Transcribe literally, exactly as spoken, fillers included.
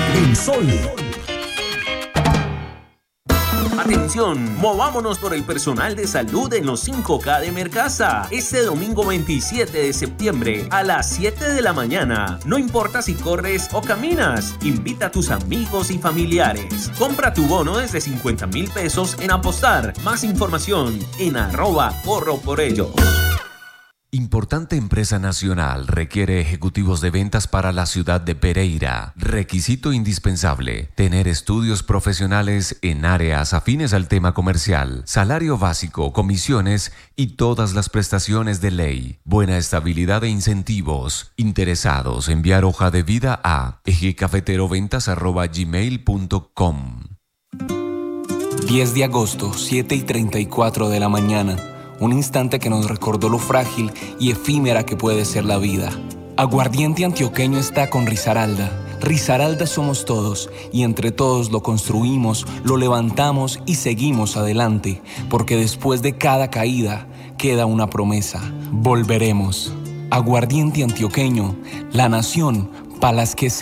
El Sol. Atención, movámonos por el personal de salud en los cinco K de Mercasa. Este domingo veintisiete de septiembre a las siete de la mañana. No importa si corres o caminas, invita a tus amigos y familiares. Compra tu bono desde cincuenta mil pesos en Apostar. Más información en arroba corro por ellos. Importante empresa nacional requiere ejecutivos de ventas para la ciudad de Pereira. Requisito indispensable: tener estudios profesionales en áreas afines al tema comercial, salario básico, comisiones y todas las prestaciones de ley. Buena estabilidad e incentivos. Interesados, enviar hoja de vida a ejecafeteroventas arroba gmail punto com. diez de agosto, siete y treinta y cuatro de la mañana. Un instante que nos recordó lo frágil y efímera que puede ser la vida. Aguardiente Antioqueño está con Risaralda. Risaralda somos todos, y entre todos lo construimos, lo levantamos y seguimos adelante, porque después de cada caída queda una promesa: volveremos. Aguardiente Antioqueño, la nación pa' las que se